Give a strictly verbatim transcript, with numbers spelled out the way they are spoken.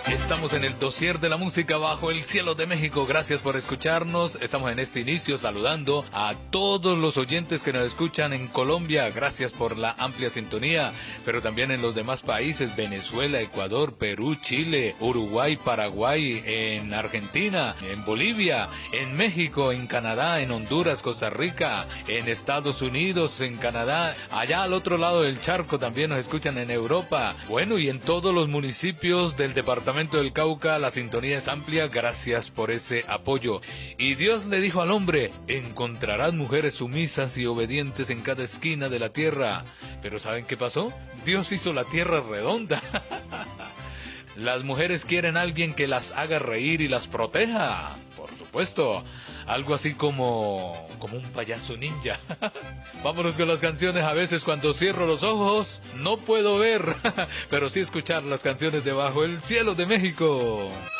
Estamos en el dossier de la música bajo el cielo de México. Gracias por escucharnos. Estamos en este inicio saludando a todos los oyentes que nos escuchan en Colombia. Gracias por la amplia sintonía, pero también en los demás países: Venezuela, Ecuador, Perú, Chile, Uruguay, Paraguay, en Argentina, en Bolivia, en México, en Canadá, en Honduras, Costa Rica, en Estados Unidos, en Canadá. Allá al otro lado del charco también nos escuchan en Europa. Bueno, y en todos los municipios del departamento del Cauca la sintonía es amplia. Gracias por ese apoyo. Y Dios le dijo al hombre: encontrarás mujeres sumisas y obedientes en cada esquina de la tierra. Pero ¿saben qué pasó? Dios hizo la tierra redonda. Las mujeres quieren a alguien que las haga reír y las proteja. Por supuesto, algo así como, como un payaso ninja. Vámonos con las canciones. A veces cuando cierro los ojos no puedo ver, pero sí escuchar las canciones de Bajo el Cielo de México.